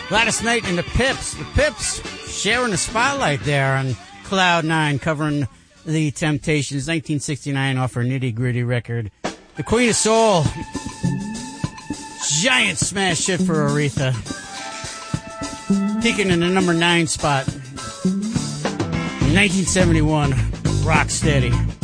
Gladys Knight and the Pips. The Pips sharing the spotlight there on Cloud 9, covering The Temptations, 1969 off her Nitty Gritty record. The Queen of Soul. Giant smash hit for Aretha. Peaking in the number 9 spot. 1971, Rock Steady.